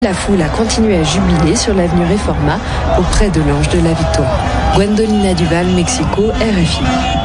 La foule a continué à jubiler sur l'avenue Reforma auprès de l'Ange de la Victoire. Gwendolina Duval, Mexico, RFI.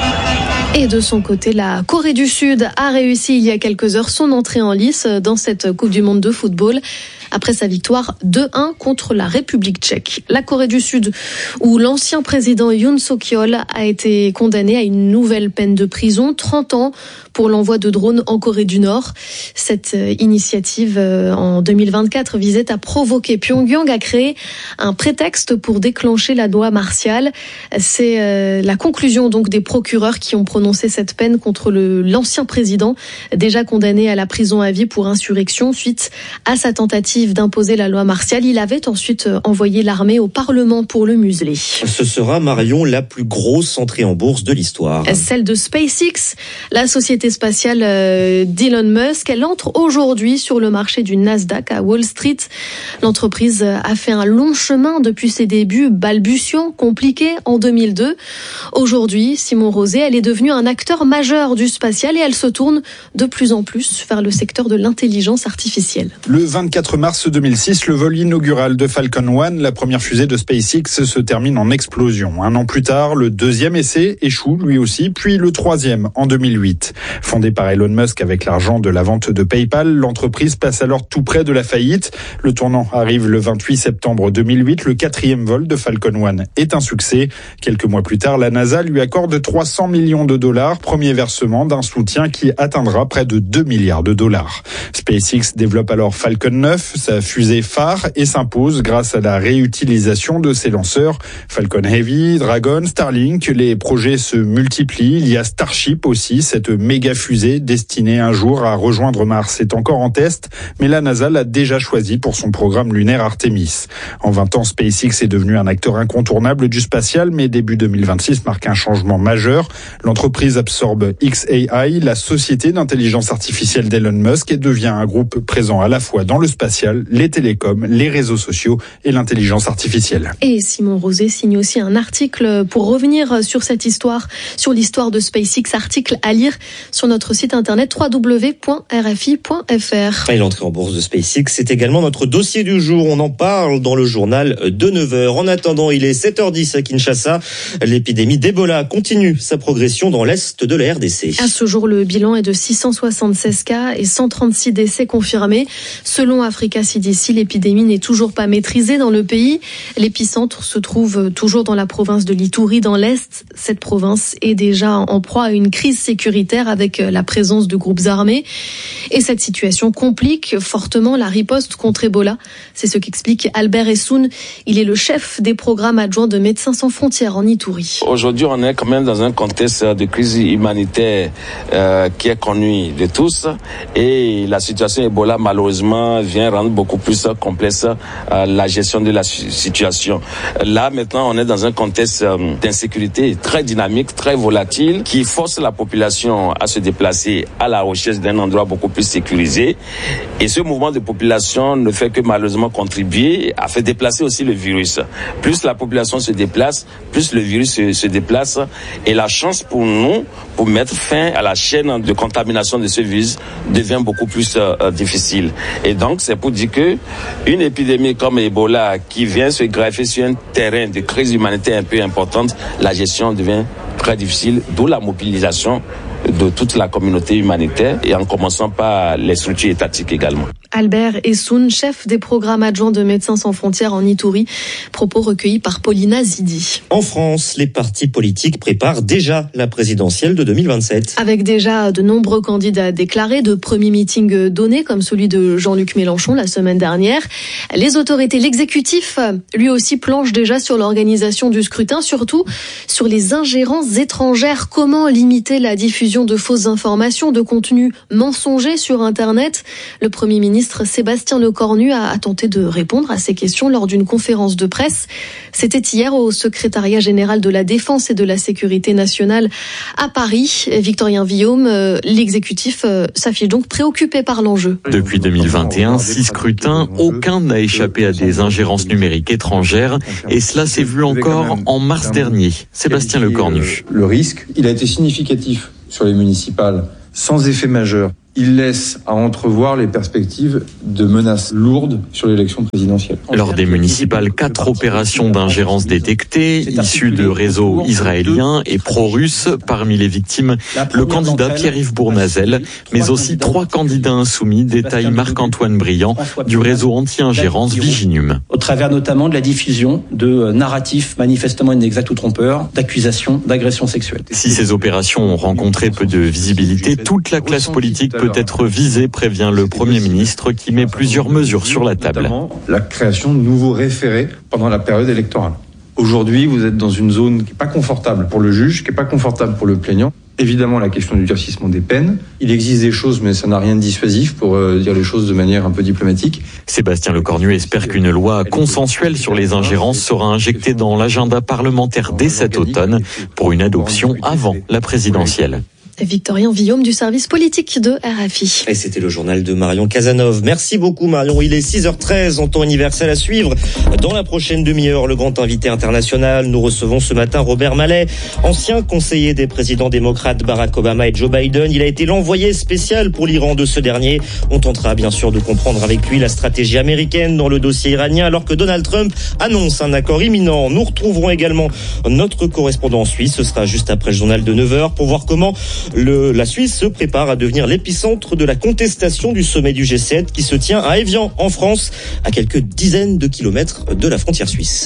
Et de son côté, la Corée du Sud a réussi il y a quelques heures son entrée en lice dans cette Coupe du Monde de football après sa victoire 2-1 contre la République tchèque. La Corée du Sud, où l'ancien président Yoon Suk-yeol a été condamné à une nouvelle peine de prison, 30 ans pour l'envoi de drones en Corée du Nord. Cette initiative en 2024 visait à provoquer Pyongyang à créer un prétexte pour déclencher la loi martiale. C'est la conclusion donc des procureurs qui ont prononcé cette peine contre l'ancien président, déjà condamné à la prison à vie pour insurrection suite à sa tentative d'imposer la loi martiale. Il avait ensuite envoyé l'armée au Parlement pour le museler. Ce sera, Marion, la plus grosse entrée en bourse de l'histoire. Celle de SpaceX, la société spatiale d'Elon Musk. Elle entre aujourd'hui sur le marché du Nasdaq à Wall Street. L'entreprise a fait un long chemin depuis ses débuts balbutiants, compliqués en 2002. Aujourd'hui, Simon Rosé, elle est devenue un acteur majeur du spatial et elle se tourne de plus en plus vers le secteur de l'intelligence artificielle. Le 24 mars 2006, le vol inaugural de Falcon 1, la première fusée de SpaceX, se termine en explosion. Un an plus tard, le deuxième essai échoue lui aussi, puis le troisième en 2008. Fondée par Elon Musk avec l'argent de la vente de PayPal, l'entreprise passe alors tout près de la faillite. Le tournant arrive le 28 septembre 2008. Le quatrième vol de Falcon 1 est un succès. Quelques mois plus tard, la NASA lui accorde 300 millions de dollars, premier versement d'un soutien qui atteindra près de 2 milliards de dollars. SpaceX développe alors Falcon 9, sa fusée phare, et s'impose grâce à la réutilisation de ses lanceurs. Falcon Heavy, Dragon, Starlink, les projets se multiplient. Il y a Starship aussi, cette méga fusée destinée un jour à rejoindre Mars est encore en test, mais la NASA l'a déjà choisi pour son programme lunaire Artemis. En 20 ans, SpaceX est devenu un acteur incontournable du spatial, mais début 2026 marque un changement majeur. L'entreprise absorbe xAI, la société d'intelligence artificielle d'Elon Musk, et devient un groupe présent à la fois dans le spatial, les télécoms, les réseaux sociaux et l'intelligence artificielle. Et Simon Rosé signe aussi un article pour revenir sur cette histoire, sur l'histoire de SpaceX, article à lire sur notre site internet www.rfi.fr. Et l'entrée en bourse de SpaceX, c'est également notre dossier du jour. On en parle dans le journal de 9h. En attendant, il est 7h10 à Kinshasa. L'épidémie d'Ebola continue sa progression dans l'est de la RDC. À ce jour, le bilan est de 676 cas et 136 décès confirmés. Selon Africa CDC, l'épidémie n'est toujours pas maîtrisée dans le pays. L'épicentre se trouve toujours dans la province de l'Ituri, dans l'Est. Cette province est déjà en proie à une crise sécuritaire avec la présence de groupes armés. Et cette situation complique fortement la riposte contre Ebola. C'est ce qu'explique Albert Essoun. Il est le chef des programmes adjoints de Médecins sans frontières en Ituri. Aujourd'hui, on est quand même dans un contexte de crise humanitaire qui est connu de tous. Et la situation Ebola, malheureusement, vient rendre beaucoup plus complexe la gestion de la situation. Là, maintenant, on est dans un contexte d'insécurité très dynamique, très volatile, qui force la population à se déplacer à la recherche d'un endroit beaucoup plus sécurisé. Et ce mouvement de population ne fait que malheureusement contribuer à faire déplacer aussi le virus. Plus la population se déplace, plus le virus se déplace. Et la chance pour nous, pour mettre fin à la chaîne de contamination de ce virus, devient beaucoup plus difficile. Et donc, c'est pour dire que une épidémie comme Ebola qui vient se greffer sur un terrain de crise humanitaire un peu importante, la gestion devient très difficile, d'où la mobilisation de toute la communauté humanitaire et en commençant par les structures étatiques également. Albert Essoun, chef des programmes adjoints de Médecins sans frontières en Ituri, propos recueillis par Paulina Zidi. En France, les partis politiques préparent déjà la présidentielle de 2027. Avec déjà de nombreux candidats déclarés, de premiers meetings donnés comme celui de Jean-Luc Mélenchon la semaine dernière, les autorités, l'exécutif, lui aussi planche déjà sur l'organisation du scrutin, surtout sur les ingérences étrangères. Comment limiter la diffusion de fausses informations, de contenus mensongers sur Internet? Le Premier ministre Sébastien Lecornu a tenté de répondre à ces questions lors d'une conférence de presse. C'était hier au secrétariat général de la Défense et de la Sécurité nationale à Paris. Victorien Villaume, l'exécutif s'affiche donc préoccupé par l'enjeu. Depuis 2021, 6 scrutins, aucun n'a échappé à des ingérences numériques étrangères et cela s'est vu encore en mars dernier. Sébastien Lecornu. Le risque, il a été significatif sur les municipales, sans effet majeur il laisse à entrevoir les perspectives de menaces lourdes sur l'élection présidentielle. Lors des municipales, 4 opérations d'ingérence détectées, issues de réseaux israéliens et pro-russes. Parmi les victimes, le candidat Pierre-Yves Bournazel, mais aussi 3 candidats insoumis, détaille Marc-Antoine Briand du réseau anti-ingérence Viginum. Au travers notamment de la diffusion de narratifs manifestement inexacts ou trompeurs, d'accusations d'agressions sexuelles. Si ces opérations ont rencontré peu de visibilité, toute la classe politique peut être visée, prévient le Premier ministre qui met plusieurs mesures sur la table. La création de nouveaux référés pendant la période électorale. Aujourd'hui, vous êtes dans une zone qui n'est pas confortable pour le juge, qui n'est pas confortable pour le plaignant. Évidemment, la question du durcissement des peines. Il existe des choses, mais ça n'a rien de dissuasif pour dire les choses de manière un peu diplomatique. Sébastien Lecornu espère qu'une loi consensuelle sur les ingérences sera injectée dans l'agenda parlementaire dès cet automne pour une adoption avant la présidentielle. Victorien Villaume du service politique de RFI. Et c'était le journal de Marion Casanov. Merci beaucoup Marion. Il est 6h13 en temps universel à suivre. Dans la prochaine demi-heure, le grand invité international. Nous recevons ce matin Robert Mallet, ancien conseiller des présidents démocrates Barack Obama et Joe Biden. Il a été l'envoyé spécial pour l'Iran de ce dernier. On tentera bien sûr de comprendre avec lui la stratégie américaine dans le dossier iranien alors que Donald Trump annonce un accord imminent. Nous retrouverons également notre correspondant suisse. Ce sera juste après le journal de 9h pour voir comment la Suisse se prépare à devenir l'épicentre de la contestation du sommet du G7 qui se tient à Évian, en France, à quelques dizaines de kilomètres de la frontière suisse.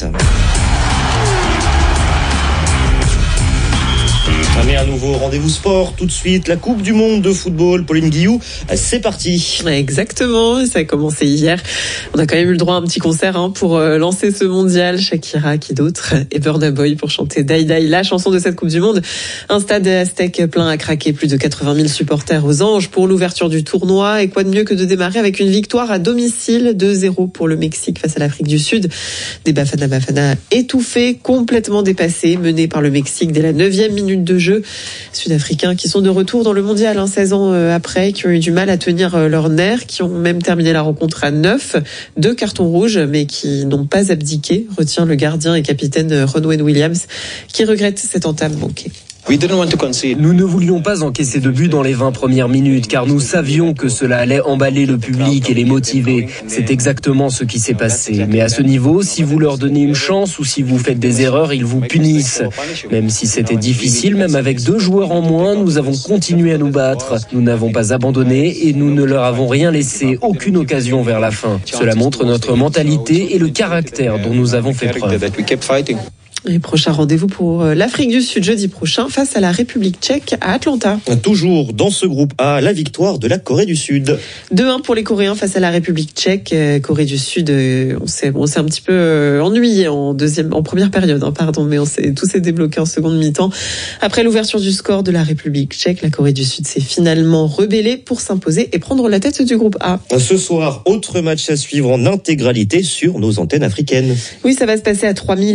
Mais à nouveau, rendez-vous sport, tout de suite, la Coupe du Monde de football. Pauline Guillou, c'est parti. Exactement, ça a commencé hier. On a quand même eu le droit à un petit concert pour lancer ce mondial. Shakira, qui d'autre, et Burna Boy pour chanter Die Die, la chanson de cette Coupe du Monde. Un stade aztèque plein à craquer, plus de 80 000 supporters aux anges pour l'ouverture du tournoi. Et quoi de mieux que de démarrer avec une victoire à domicile, 2-0 pour le Mexique face à l'Afrique du Sud. Des Bafana étouffés, complètement dépassés, menés par le Mexique dès la 9e minute de jeu. Sud-Africains qui sont de retour dans le mondial 16 ans après, qui ont eu du mal à tenir leurs nerfs, qui ont même terminé la rencontre à 9, 2 cartons rouges, mais qui n'ont pas abdiqué, retient le gardien et capitaine Ronwen Williams, qui regrette cette entame manquée. Nous ne voulions pas encaisser de but dans les 20 premières minutes, car nous savions que cela allait emballer le public et les motiver. C'est exactement ce qui s'est passé. Mais à ce niveau, si vous leur donnez une chance ou si vous faites des erreurs, ils vous punissent. Même si c'était difficile, même avec 2 joueurs en moins, nous avons continué à nous battre. Nous n'avons pas abandonné et nous ne leur avons rien laissé, aucune occasion vers la fin. Cela montre notre mentalité et le caractère dont nous avons fait preuve. Et prochain rendez-vous pour l'Afrique du Sud jeudi prochain face à la République tchèque à Atlanta. Toujours dans ce groupe A, la victoire de la Corée du Sud. 2-1 pour les Coréens face à la République tchèque. Corée du Sud, on s'est un petit peu ennuyé en première période, mais tout s'est débloqué en seconde mi-temps. Après l'ouverture du score de la République tchèque, la Corée du Sud s'est finalement rebellée pour s'imposer et prendre la tête du groupe A. Ce soir, autre match à suivre en intégralité sur nos antennes africaines. Oui, ça va se passer à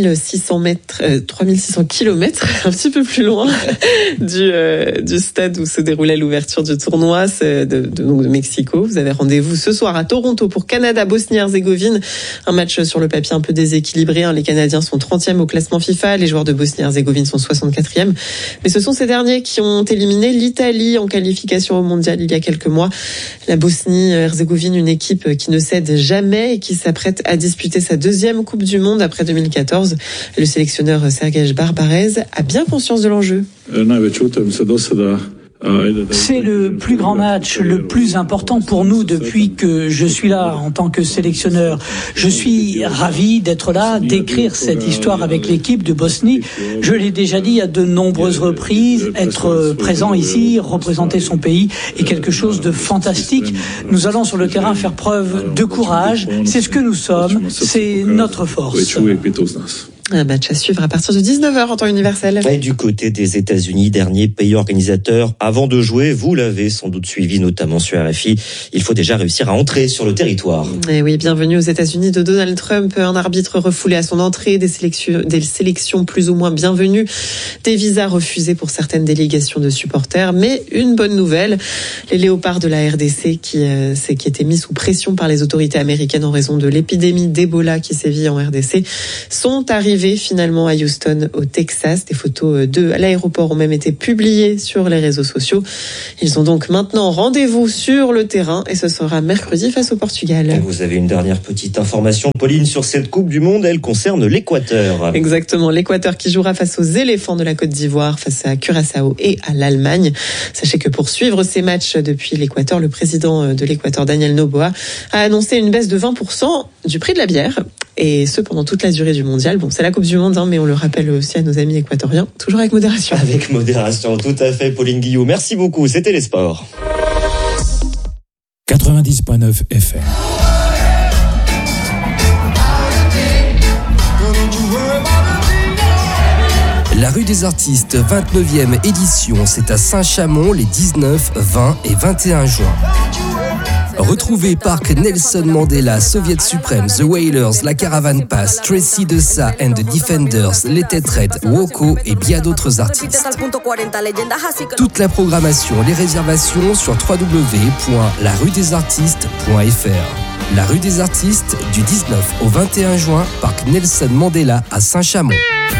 3600 kilomètres, un petit peu plus loin du stade où se déroulait l'ouverture du tournoi de Mexico. Vous avez rendez-vous ce soir à Toronto pour Canada-Bosnie-Herzégovine. Un match sur le papier un peu déséquilibré. Les Canadiens sont 30e au classement FIFA. Les joueurs de Bosnie-Herzégovine sont 64e. Mais ce sont ces derniers qui ont éliminé l'Italie en qualification au mondial il y a quelques mois. La Bosnie-Herzégovine, une équipe qui ne cède jamais et qui s'apprête à disputer sa 2e Coupe du Monde après 2014. Le sélectionneur Sergej Barbarez a bien conscience de l'enjeu. C'est le plus grand match, le plus important pour nous depuis que je suis là en tant que sélectionneur. Je suis ravi d'être là, d'écrire cette histoire avec l'équipe de Bosnie. Je l'ai déjà dit à de nombreuses reprises, être présent ici, représenter son pays est quelque chose de fantastique. Nous allons sur le terrain faire preuve de courage. C'est ce que nous sommes, c'est notre force. Un match à suivre à partir de 19h en temps universel. Et du côté des États-Unis, dernier pays organisateur, avant de jouer, vous l'avez sans doute suivi, notamment sur RFI, il faut déjà réussir à entrer sur le territoire. Et oui, bienvenue aux États-Unis de Donald Trump, un arbitre refoulé à son entrée, des sélections plus ou moins bienvenues, des visas refusés pour certaines délégations de supporters, mais une bonne nouvelle, les léopards de la RDC qui étaient mis sous pression par les autorités américaines en raison de l'épidémie d'Ebola qui sévit en RDC sont arrivés arrivé finalement à Houston, au Texas. Des photos d'eux à l'aéroport ont même été publiées sur les réseaux sociaux. Ils ont donc maintenant rendez-vous sur le terrain et ce sera mercredi face au Portugal. Vous avez une dernière petite information, Pauline, sur cette Coupe du Monde. Elle concerne l'Équateur. Exactement, l'Équateur qui jouera face aux éléphants de la Côte d'Ivoire, face à Curaçao et à l'Allemagne. Sachez que pour suivre ces matchs depuis l'Équateur, le président de l'Équateur, Daniel Noboa, a annoncé une baisse de 20% du prix de la bière. Et ce, pendant toute la durée du mondial. Bon, c'est la Coupe du Monde, mais on le rappelle aussi à nos amis équatoriens, toujours avec modération. Avec modération, tout à fait, Pauline Guillot. Merci beaucoup, c'était les sports. 90.9 FM. La rue des artistes, 29e édition, c'est à Saint-Chamond les 19, 20 et 21 juin. Retrouvez Parc Nelson Mandela, Soviet Supreme, The Wailers, La Caravane Pass, Tracy Dessa and the Defenders, Les Têtes Raides, Woko et bien d'autres artistes. Toute la programmation, les réservations sur www.laruedesartistes.fr. La rue des artistes, du 19 au 21 juin, Parc Nelson Mandela à Saint-Chamond.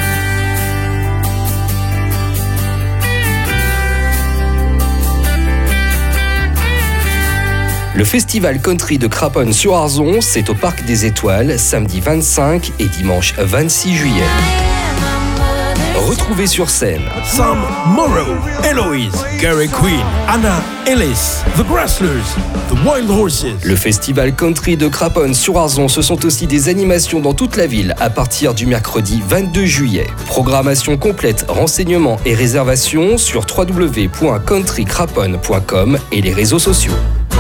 Le festival country de Craponne-sur-Arzon, c'est au Parc des Étoiles, samedi 25 et dimanche 26 juillet. Retrouvez sur scène Sam Morrow, Eloise, Gary Queen, Anna Ellis, The Grasslers, The Wild Horses. Le festival country de Craponne-sur-Arzon, ce sont aussi des animations dans toute la ville à partir du mercredi 22 juillet. Programmation complète, renseignements et réservations sur www.countrycraponne.com et les réseaux sociaux.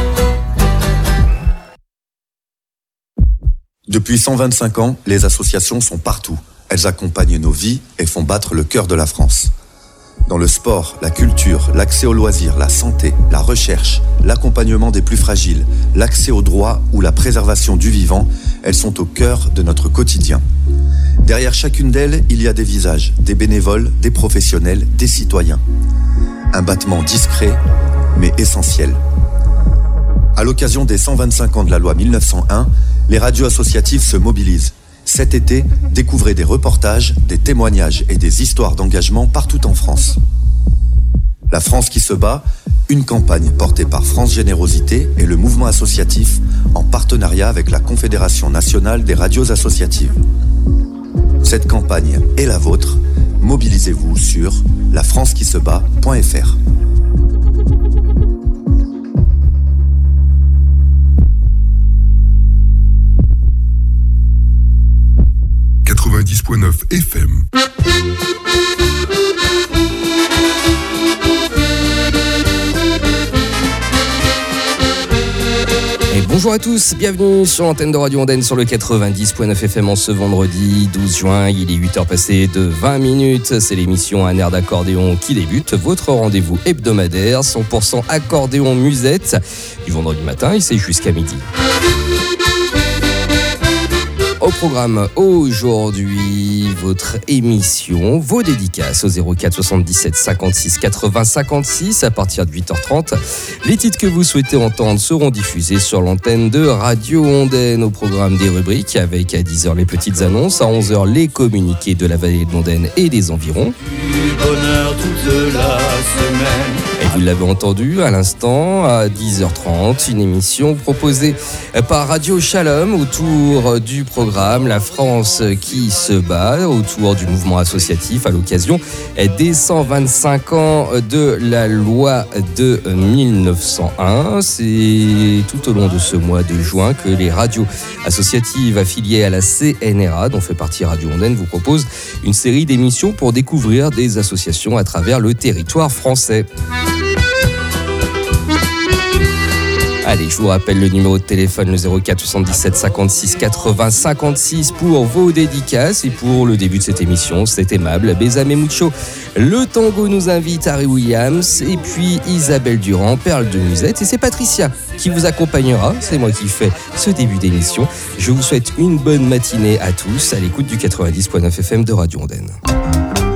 Depuis 125 ans, les associations sont partout. Elles accompagnent nos vies et font battre le cœur de la France. Dans le sport, la culture, l'accès aux loisirs, la santé, la recherche, l'accompagnement des plus fragiles, l'accès aux droits ou la préservation du vivant, elles sont au cœur de notre quotidien. Derrière chacune d'elles, il y a des visages, des bénévoles, des professionnels, des citoyens. Un battement discret, mais essentiel. À l'occasion des 125 ans de la loi 1901, les radios associatives se mobilisent. Cet été, découvrez des reportages, des témoignages et des histoires d'engagement partout en France. La France qui se bat, une campagne portée par France Générosité et le mouvement associatif en partenariat avec la Confédération nationale des radios associatives. Cette campagne est la vôtre. Mobilisez-vous sur lafrancequisebat.fr. 90.9 FM. Et bonjour à tous, bienvenue sur l'antenne de Radio Ondaine sur le 90.9 FM en ce vendredi 12 juin. Il est 8h passées de 20 minutes. C'est l'émission Un air d'accordéon qui débute. Votre rendez-vous hebdomadaire, 100% accordéon musette. Du vendredi matin et c'est jusqu'à midi. Au programme aujourd'hui, votre émission, vos dédicaces au 04 77 56 80 56 à partir de 8h30. Les titres que vous souhaitez entendre seront diffusés sur l'antenne de Radio Ondaine. Au programme des rubriques avec à 10h les petites annonces, à 11h les communiqués de la vallée de l'Ondaine et des environs. Du bonheur toute la semaine. Et vous l'avez entendu à l'instant, à 10h30, une émission proposée par Radio Shalom autour du programme La France qui se bat, autour du mouvement associatif à l'occasion des 125 ans de la loi de 1901. C'est tout au long de ce mois de juin que les radios associatives affiliées à la CNRA, dont fait partie Radio Ondaine, vous proposent une série d'émissions pour découvrir des associations à travers le territoire français. Allez, je vous rappelle le numéro de téléphone, le 04 77 56 80 56 pour vos dédicaces et pour le début de cette émission. C'est aimable. Besame Mucho, le tango nous invite, Harry Williams et puis Isabelle Durand, Perle de Musette. Et c'est Patricia qui vous accompagnera. C'est moi qui fais ce début d'émission. Je vous souhaite une bonne matinée à tous à l'écoute du 90.9 FM de Radio Ondaine.